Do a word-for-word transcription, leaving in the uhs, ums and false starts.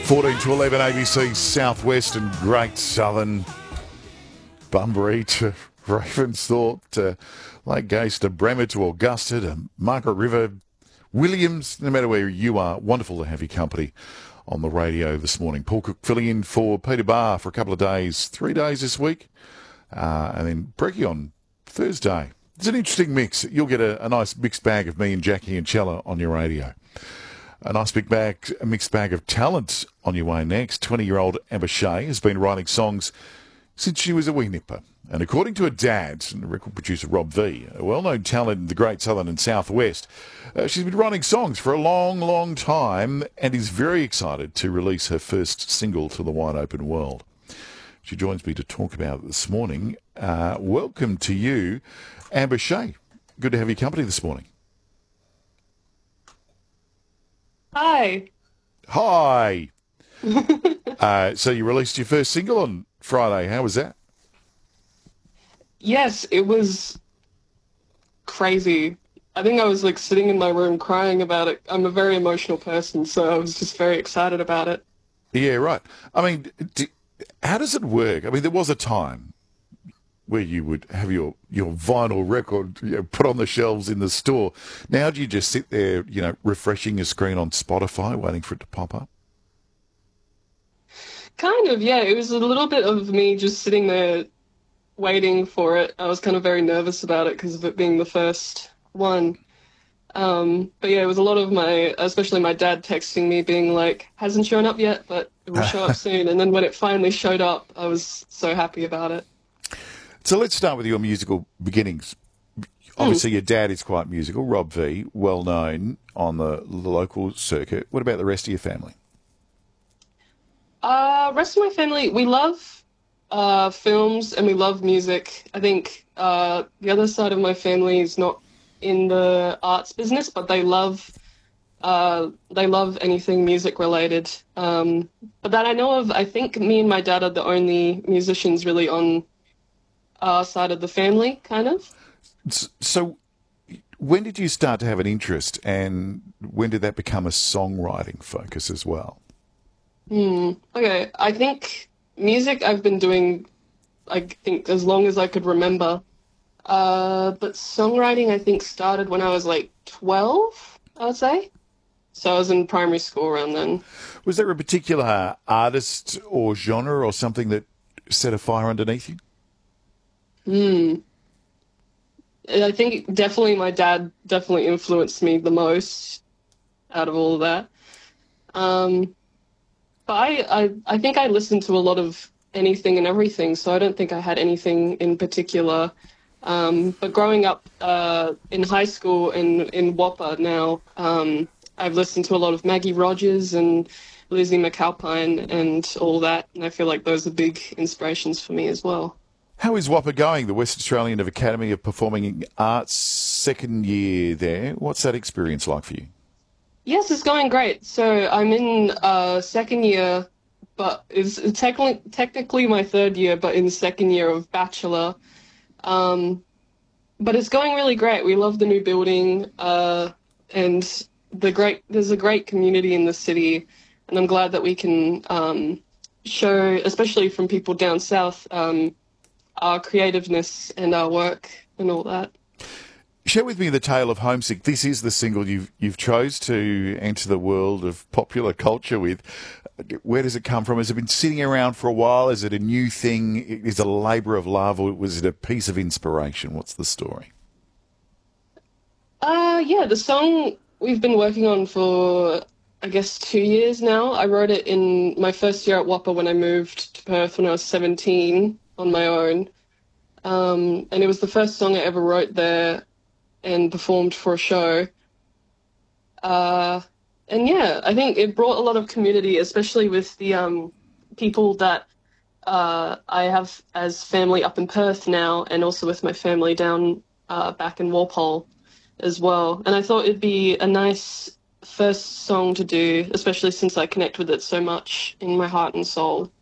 fourteen to eleven A B C Southwest and Great Southern, Bunbury to Ravensthorpe to Lake Gase to Bremer to Augusta to Margaret River, Williams, no matter where you are, wonderful to have your company on the radio this morning. Paul Cook filling in for Peter Barr for a couple of days, three days this week, uh, and then Brecky on Thursday. It's an interesting mix. You'll get a, a nice mixed bag of me and Jackie and Chella on your radio. A nice big bag, a mixed bag of talent on your way next. twenty-year-old Amber Shea has been writing songs since she was a wee nipper. And according to her dad, and record producer Rob V, a well-known talent in the Great Southern and Southwest, uh, she's been writing songs for a long, long time and is very excited to release her first single to the wide open world. She joins me to talk about it this morning. Uh, welcome to you, Amber Shea. Good to have your company this morning. Hi. Hi. uh, so you released your first single on Friday. How was that? Yes, it was crazy. I think I was like sitting in my room crying about it. I'm a very emotional person, so I was just very excited about it. Yeah, right. I mean, do, how does it work? I mean, there was a time where you would have your, your vinyl record, you know, put on the shelves in the store. Now do you just sit there, you know, refreshing your screen on Spotify, waiting for it to pop up? Kind of, yeah. It was a little bit of me just sitting there waiting for it. I was kind of very nervous about it because of it being the first one. Um, but yeah, it was a lot of my, especially my dad texting me being like, hasn't shown up yet, but it will show up soon. And then when it finally showed up, I was so happy about it. So let's start with your musical beginnings. Obviously, mm. your dad is quite musical, Rob V, well known on the, the local circuit. What about the rest of your family? Uh, rest of my family, we love uh, films and we love music. I think uh, the other side of my family is not in the arts business, but they love uh, they love anything music related. Um, but that I know of, I think me and my dad are the only musicians really on our side of the family, kind of. So when did you start to have an interest, and when did that become a songwriting focus as well? Hmm. Okay, I think music I've been doing, I think, as long as I could remember. Uh, but songwriting, I think, started when I was like twelve, I would say. So I was in primary school around then. Was there a particular artist or genre or something that set a fire underneath you? Hmm. I think definitely my dad definitely influenced me the most out of all of that. Um, but I, I, I think I listened to a lot of anything and everything, so I don't think I had anything in particular. Um, but growing up uh, in high school and in Whopper now, um, I've listened to a lot of Maggie Rogers and Lizzie McAlpine and all that, and I feel like those are big inspirations for me as well. How is Whopper going, the West Australian Academy of Performing Arts, second year there? What's that experience like for you? Yes, it's going great. So I'm in uh, second year, but it's technically technically my third year, but in the second year of Bachelor. Um, but it's going really great. We love the new building, uh, and the great. There's a great community in the city, and I'm glad that we can um, show, especially from people down south, um, our creativeness and our work and all that. Share with me the tale of Homesick. This is the single you've you've chose to enter the world of popular culture with. Where does it come from? Has it been sitting around for a while? Is it a new thing? Is it a labour of love, or was it a piece of inspiration? What's the story? Uh, yeah, the song we've been working on for, I guess, two years now. I wrote it in my first year at Whopper when I moved to Perth when I was seventeen on my own. Um, and it was the first song I ever wrote there and performed for a show. Uh, and yeah, I think it brought a lot of community, especially with the um, people that uh, I have as family up in Perth now, and also with my family down uh, back in Walpole as well. And I thought it'd be a nice first song to do, especially since I connect with it so much in my heart and soul.